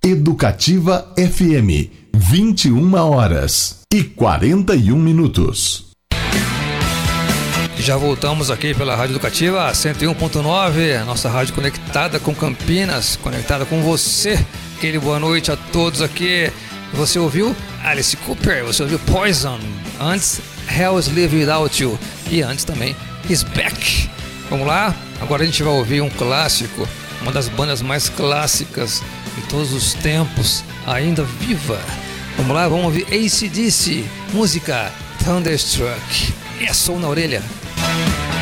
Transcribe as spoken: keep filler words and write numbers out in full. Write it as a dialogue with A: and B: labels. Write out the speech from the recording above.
A: Educativa F M, vinte e uma horas e quarenta e um minutos.
B: Já voltamos aqui pela Rádio Educativa cento e um ponto nove, a nossa rádio conectada com Campinas, conectada com você. Aquele boa noite a todos aqui. Você ouviu Alice Cooper, você ouviu Poison, antes Hell's Live Without You e antes também He's Back. Vamos lá? Agora a gente vai ouvir um clássico, uma das bandas mais clássicas de todos os tempos, ainda viva. Vamos lá, vamos ouvir A C/D C, música Thunderstruck. É som na orelha.